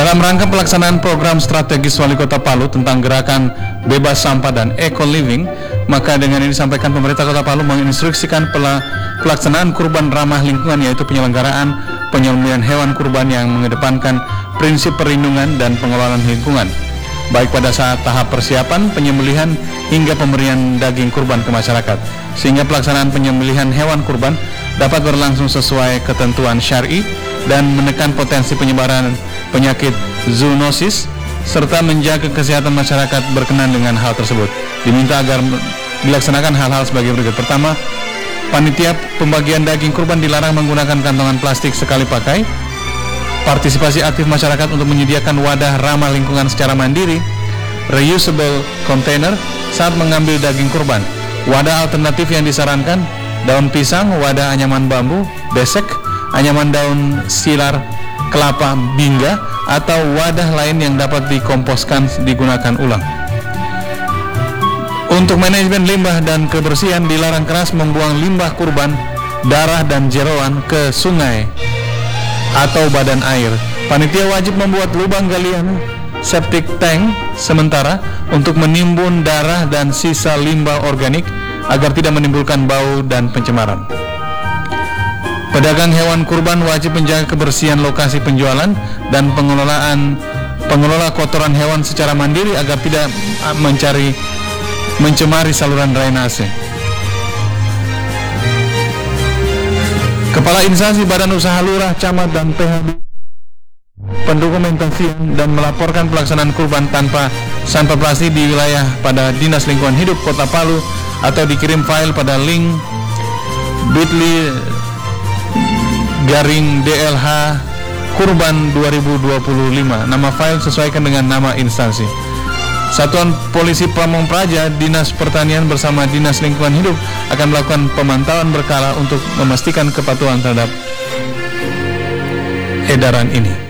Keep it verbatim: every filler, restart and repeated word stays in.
Dalam rangka pelaksanaan program strategis Wali Kota Palu tentang gerakan bebas sampah dan eco-living, maka dengan ini disampaikan pemerintah Kota Palu menginstruksikan pelaksanaan kurban ramah lingkungan, yaitu penyelenggaraan penyembelihan hewan kurban yang mengedepankan prinsip perlindungan dan pengelolaan lingkungan, baik pada saat tahap persiapan, penyembelihan, hingga pemberian daging kurban ke masyarakat, sehingga pelaksanaan penyembelihan hewan kurban dapat berlangsung sesuai ketentuan syar'i dan menekan potensi penyebaran penyakit zoonosis serta menjaga kesehatan masyarakat berkenan dengan hal tersebut. Diminta agar dilaksanakan hal-hal sebagai berikut. Pertama, panitia pembagian daging kurban dilarang menggunakan kantongan plastik sekali pakai. Partisipasi aktif masyarakat untuk menyediakan wadah ramah lingkungan secara mandiri, reusable container saat mengambil daging kurban. Wadah alternatif yang disarankan: daun pisang, wadah anyaman bambu, besek, anyaman daun silar kelapa bingga, atau wadah lain yang dapat dikomposkan digunakan ulang. Untuk manajemen limbah dan kebersihan, dilarang keras membuang limbah kurban, darah dan jeroan ke sungai atau badan air. Panitia wajib membuat lubang galian septic tank sementara untuk menimbun darah dan sisa limbah organik agar tidak menimbulkan bau dan pencemaran. Pedagang hewan kurban wajib menjaga kebersihan lokasi penjualan dan pengelolaan pengelola kotoran hewan secara mandiri agar tidak mencari mencemari saluran drainase. Kepala Instansi Badan Usaha Lurah, Camat, dan P H B pendokumentasian dan melaporkan pelaksanaan kurban tanpa sampah plastik di wilayah pada Dinas Lingkungan Hidup Kota Palu atau dikirim file pada link bit.ly garing D L H Kurban dua ribu dua puluh lima. Nama file sesuaikan dengan nama instansi. Satuan Polisi Pamong Praja, Dinas Pertanian bersama Dinas Lingkungan Hidup akan melakukan pemantauan berkala untuk memastikan kepatuhan terhadap edaran ini.